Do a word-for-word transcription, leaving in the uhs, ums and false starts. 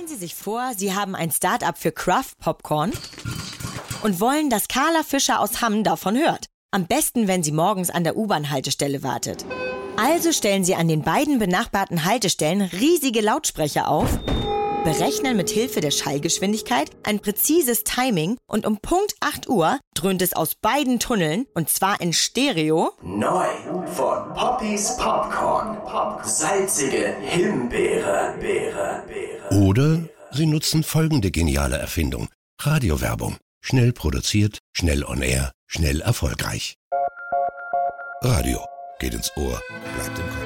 Stellen Sie sich vor, Sie haben ein Start-up für Craft Popcorn und wollen, dass Carla Fischer aus Hamm davon hört. Am besten, wenn sie morgens an der U-Bahn-Haltestelle wartet. Also stellen Sie an den beiden benachbarten Haltestellen riesige Lautsprecher auf, berechnen mit Hilfe der Schallgeschwindigkeit ein präzises Timing und um Punkt acht Uhr dröhnt es aus beiden Tunneln, und zwar in Stereo. Neu von Poppys Popcorn. Salzige Himbeere. Beere, Beere. Oder Sie nutzen folgende geniale Erfindung. Radiowerbung. Schnell produziert, schnell on air, schnell erfolgreich. Radio geht ins Ohr, bleibt im Kopf.